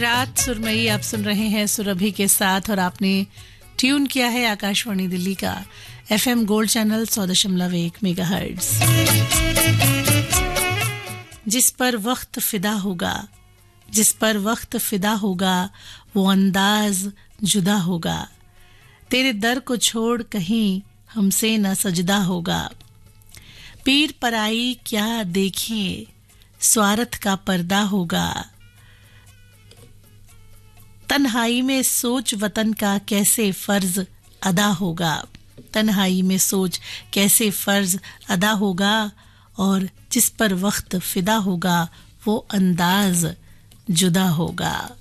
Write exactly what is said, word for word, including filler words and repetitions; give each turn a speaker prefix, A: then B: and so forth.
A: रात सुरमई आप सुन रहे हैं सुरभि के साथ और आपने ट्यून किया है आकाशवाणी दिल्ली का एफएम गोल्ड चैनल सौ दशमलव एक मेगाहर्ट्ज। जिस पर वक्त फिदा होगा जिस पर वक्त फिदा होगा वो अंदाज जुदा होगा, तेरे दर को छोड़ कहीं हमसे न सजदा होगा। पीर पराई क्या देखें स्वार्थ का पर्दा होगा, तन्हाई में सोच वतन का कैसे फर्ज अदा होगा। तन्हाई में सोच कैसे फर्ज अदा होगा और जिस पर वक्त फिदा होगा वो अंदाज जुदा होगा।